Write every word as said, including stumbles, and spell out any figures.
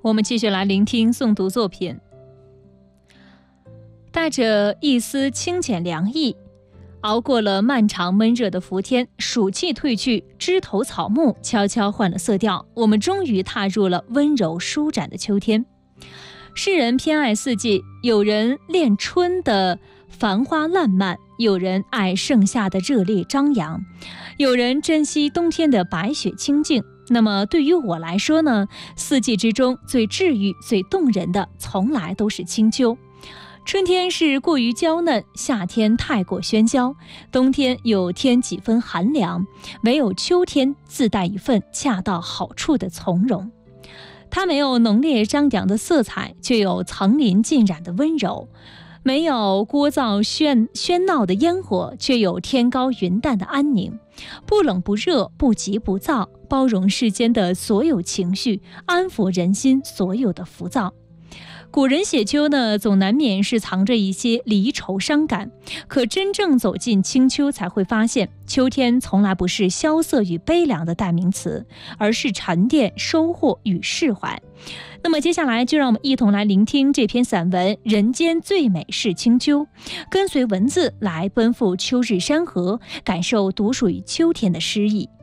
我们继续来聆听诵读作品，带着一丝清浅凉意，熬过了漫长闷热的伏天，暑气退去，枝头草木悄悄换了色调，我们终于踏入了温柔舒展的秋天。世人偏爱四季，有人恋春的繁花烂漫，有人爱盛夏的热烈张扬，有人珍惜冬天的白雪清静。那么对于我来说呢，四季之中最治愈最动人的从来都是清秋。春天是过于娇嫩，夏天太过喧嚣，冬天又添几分寒凉，唯有秋天自带一份恰到好处的从容。它没有浓烈张扬的色彩，却有层林尽染的温柔；没有聒噪喧喧闹的烟火，却有天高云淡的安宁。不冷不热，不急不躁，包容世间的所有情绪，安抚人心所有的浮躁。古人写秋呢，总难免是藏着一些离愁伤感，可真正走进清秋，才会发现秋天从来不是萧瑟与悲凉的代名词，而是沉淀、收获与释怀。那么接下来就让我们一同来聆听这篇散文《人间最美是清秋》，跟随文字来奔赴秋日山河，感受独属于秋天的诗意。